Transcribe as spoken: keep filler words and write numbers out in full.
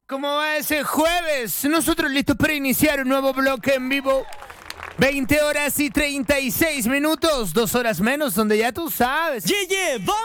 ¿Cómo va ese jueves? Nosotros listos para iniciar un nuevo bloque en vivo. veinte horas y treinta y seis minutos, dos horas menos, donde ya tú sabes. Yeah, yeah,